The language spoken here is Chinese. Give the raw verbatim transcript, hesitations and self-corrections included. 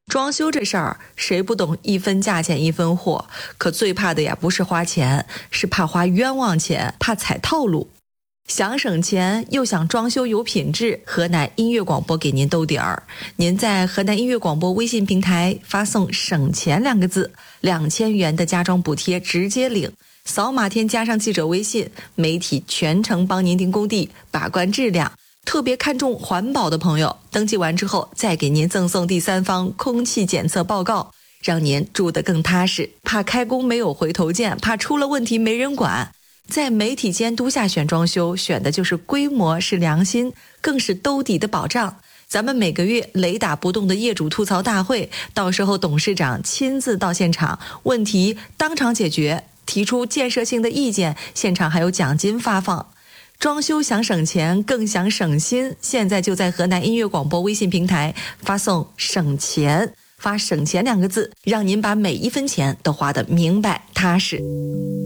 装修这事儿，谁不懂一分价钱一分货？可最怕的呀，不是花钱，是怕花冤枉钱，怕踩套路。想省钱又想装修有品质，河南音乐广播给您兜底儿。您在河南音乐广播微信平台发送“省钱”两个字，两千元的家装补贴直接领。扫码添加上记者微信，媒体全程帮您盯工地，把关质量。特别看重环保的朋友，登记完之后再给您赠送第三方空气检测报告，让您住得更踏实。怕开工没有回头箭，怕出了问题没人管。在媒体监督下选装修，选的就是规模，是良心，更是兜底的保障。咱们每个月雷打不动的业主吐槽大会，到时候董事长亲自到现场，问题当场解决，提出建设性的意见，现场还有奖金发放。装修想省钱，更想省心，现在就在河南音乐广播微信平台发送“省钱”，发“省钱”两个字，让您把每一分钱都花得明白踏实。